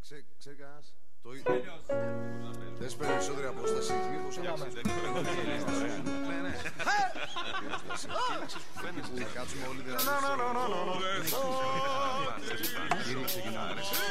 Ξέρει κανένας? Θες περισσότερη απόσταση? Μήπως ναι. Θα κάτσουμε όλοι δηλαδή. Κύριε ξεκινάμε.